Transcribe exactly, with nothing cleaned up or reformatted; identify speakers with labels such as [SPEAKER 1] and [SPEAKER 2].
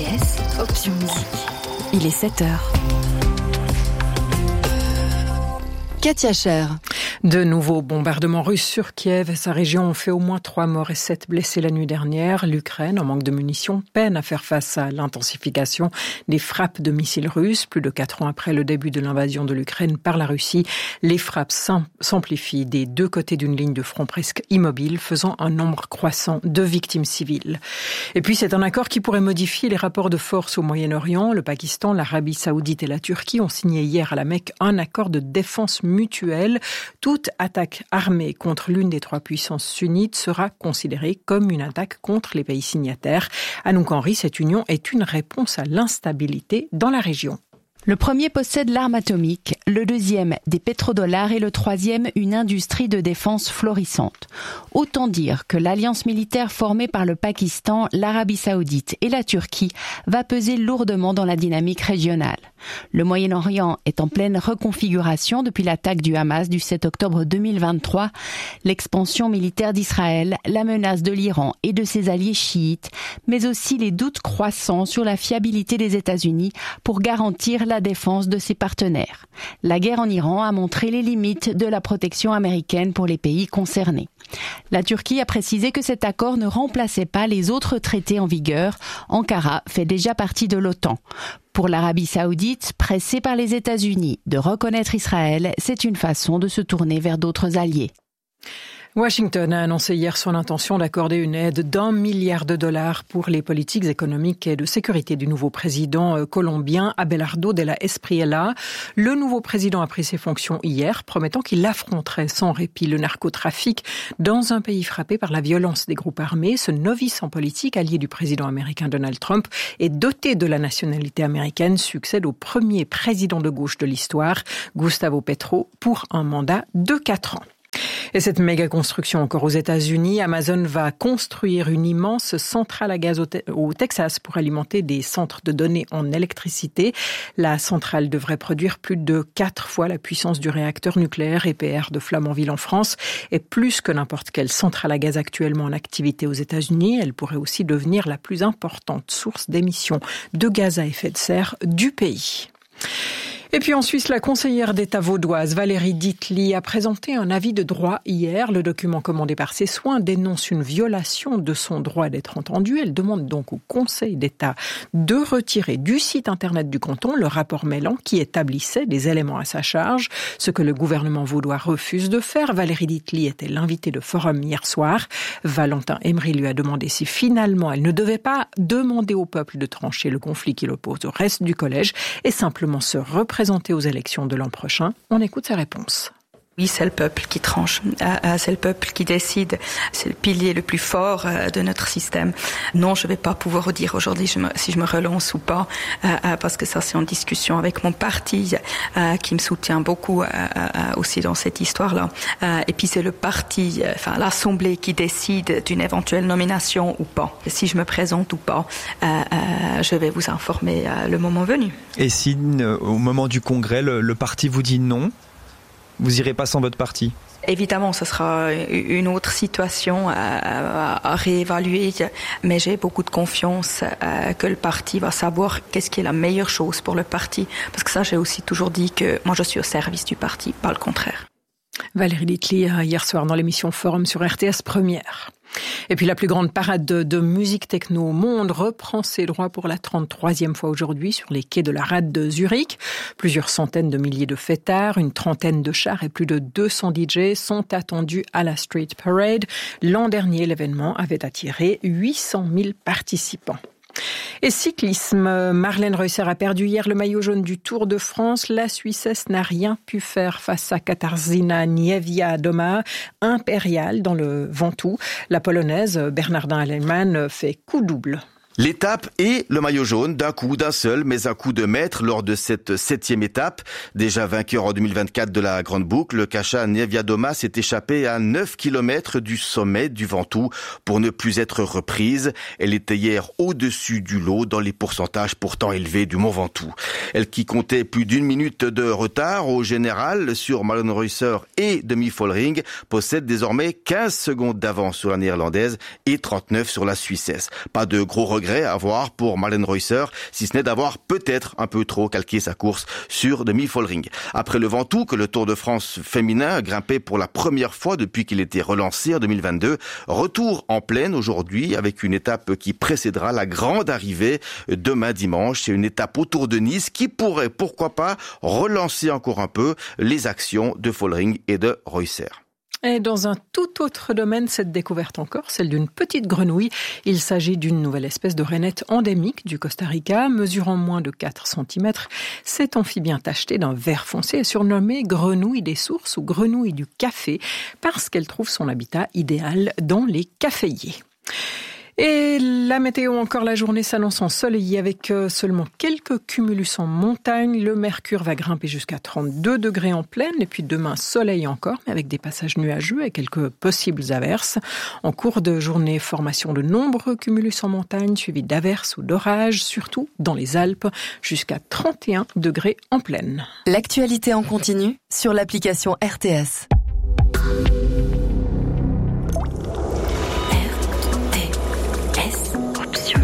[SPEAKER 1] S, option musique. Il est sept heures. Katia Cher.
[SPEAKER 2] De nouveaux bombardements russes sur Kiev et sa région ont fait au moins trois morts et sept blessés la nuit dernière. L'Ukraine, en manque de munitions, peine à faire face à l'intensification des frappes de missiles russes. Plus de quatre ans après le début de l'invasion de l'Ukraine par la Russie, les frappes s'amplifient des deux côtés d'une ligne de front presque immobile, faisant un nombre croissant de victimes civiles. Et puis c'est un accord qui pourrait modifier les rapports de force au Moyen-Orient. Le Pakistan, l'Arabie Saoudite et la Turquie ont signé hier à la Mecque un accord de défense mutuelle. Toute attaque armée contre l'une des trois puissances sunnites sera considérée comme une attaque contre les pays signataires. Anouk Henry, cette union est une réponse à l'instabilité dans la région.
[SPEAKER 3] Le premier possède l'arme atomique, le deuxième des pétrodollars et le troisième une industrie de défense florissante. Autant dire que l'alliance militaire formée par le Pakistan, l'Arabie Saoudite et la Turquie va peser lourdement dans la dynamique régionale. Le Moyen-Orient est en pleine reconfiguration depuis l'attaque du Hamas du sept octobre deux mille vingt-trois. L'expansion militaire d'Israël, la menace de l'Iran et de ses alliés chiites, mais aussi les doutes croissants sur la fiabilité des États-Unis pour garantir la défense de ses partenaires. La guerre en Iran a montré les limites de la protection américaine pour les pays concernés. La Turquie a précisé que cet accord ne remplaçait pas les autres traités en vigueur. Ankara fait déjà partie de l'OTAN. Pour l'Arabie Saoudite, pressée par les États-Unis de reconnaître Israël, c'est une façon de se tourner vers d'autres alliés.
[SPEAKER 2] Washington a annoncé hier son intention d'accorder une aide d'un milliard de dollars pour les politiques économiques et de sécurité du nouveau président colombien Abelardo de la Espriella. Le nouveau président a pris ses fonctions hier, promettant qu'il affronterait sans répit le narcotrafic dans un pays frappé par la violence des groupes armés. Ce novice en politique, allié du président américain Donald Trump et doté de la nationalité américaine, succède au premier président de gauche de l'histoire, Gustavo Petro, pour un mandat de quatre ans. Et cette méga construction encore aux États-Unis, Amazon va construire une immense centrale à gaz au, te- au Texas pour alimenter des centres de données en électricité. La centrale devrait produire plus de quatre fois la puissance du réacteur nucléaire E P R de Flamanville en France et plus que n'importe quelle centrale à gaz actuellement en activité aux États-Unis. Elle pourrait aussi devenir la plus importante source d'émissions de gaz à effet de serre du pays. Et puis en Suisse, la conseillère d'État vaudoise Valérie Dietli a présenté un avis de droit hier. Le document commandé par ses soins dénonce une violation de son droit d'être entendue. Elle demande donc au Conseil d'État de retirer du site internet du canton le rapport Mélan qui établissait des éléments à sa charge, ce que le gouvernement vaudois refuse de faire. Valérie Dietli était l'invitée de Forum hier soir. Valentin Emery lui a demandé si finalement elle ne devait pas demander au peuple de trancher le conflit qui l'oppose au reste du collège et simplement se représenter Présenté aux élections de l'an prochain. On écoute sa réponse.
[SPEAKER 4] Oui, c'est le peuple qui tranche, c'est le peuple qui décide, c'est le pilier le plus fort de notre système. Non, je ne vais pas pouvoir vous dire aujourd'hui si je me relance ou pas, parce que ça c'est en discussion avec mon parti qui me soutient beaucoup aussi dans cette histoire-là. Et puis c'est le parti, enfin l'Assemblée qui décide d'une éventuelle nomination ou pas. Si je me présente ou pas, je vais vous informer le moment venu.
[SPEAKER 5] Et si au moment du congrès, le, le parti vous dit non ? Vous irez pas sans votre parti ?
[SPEAKER 4] Évidemment, ce sera une autre situation à, à, à réévaluer, mais j'ai beaucoup de confiance euh, que le parti va savoir qu'est-ce qui est la meilleure chose pour le parti. Parce que ça, j'ai aussi toujours dit que moi, je suis au service du parti, pas le contraire.
[SPEAKER 2] Valérie Dietli, hier soir dans l'émission Forum sur R T S Première. Et puis la plus grande parade de, de musique techno au monde reprend ses droits pour la trente-troisième fois aujourd'hui sur les quais de la rade de Zurich. Plusieurs centaines de milliers de fêtards, une trentaine de chars et plus de deux cents D J sont attendus à la Street Parade. L'an dernier, l'événement avait attiré huit cent mille participants. Et cyclisme, Marlène Reusser a perdu hier le maillot jaune du Tour de France. La Suissesse n'a rien pu faire face à Katarzyna Niewiadoma, impériale dans le Ventoux. La Polonaise Bernardin Allemann fait coup double.
[SPEAKER 6] L'étape et le maillot jaune d'un coup, d'un seul, mais un coup de maître lors de cette septième étape. Déjà vainqueur en deux mille vingt-quatre de la Grande Boucle, Kasia Niewiadoma s'est échappée à neuf kilomètres du sommet du Ventoux pour ne plus être reprise. Elle était hier au-dessus du lot dans les pourcentages pourtant élevés du Mont Ventoux. Elle qui comptait plus d'une minute de retard au général sur Marlène Reusser et Demi Vollering possède désormais quinze secondes d'avance sur la néerlandaise et trente-neuf sur la Suissesse. Pas de gros regrets regret à avoir pour Marlene Reusser, si ce n'est d'avoir peut-être un peu trop calqué sa course sur demi-Follering. Après le Ventoux, que le Tour de France féminin a grimpé pour la première fois depuis qu'il était relancé en deux mille vingt-deux, retour en plaine aujourd'hui avec une étape qui précédera la grande arrivée demain dimanche. C'est une étape autour de Nice qui pourrait, pourquoi pas, relancer encore un peu les actions de Follering et de Reusser.
[SPEAKER 2] Et dans un tout autre domaine, cette découverte encore, celle d'une petite grenouille. Il s'agit d'une nouvelle espèce de rainette endémique du Costa Rica, mesurant moins de quatre centimètres. Cet amphibien tacheté d'un vert foncé est surnommé grenouille des sources ou grenouille du café parce qu'elle trouve son habitat idéal dans les caféiers. Et la météo, encore la journée s'annonce ensoleillée avec seulement quelques cumulus en montagne. Le mercure va grimper jusqu'à trente-deux degrés en plaine. Et puis demain, soleil encore, mais avec des passages nuageux et quelques possibles averses. En cours de journée, formation de nombreux cumulus en montagne, suivis d'averses ou d'orages, surtout dans les Alpes, jusqu'à trente et un degrés en plaine.
[SPEAKER 1] L'actualité en continu sur l'application R T S.